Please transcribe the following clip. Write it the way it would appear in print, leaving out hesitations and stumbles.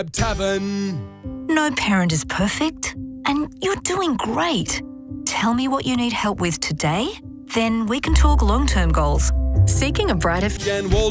Crab Tavern. No parent is perfect, and you're doing great. Tell me what you need help with today, then we can talk long-term goals. Seeking a brighter... And Wall